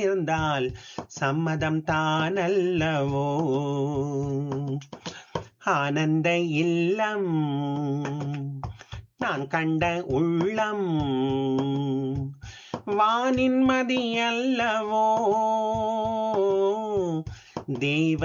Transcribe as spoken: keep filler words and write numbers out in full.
இருந்தால் சம்மதம் தானல்லவோ. ஆனந்த இல்லம் நான் கண்ட உள்ளம் வானின் மதி அல்லவோ. தேவ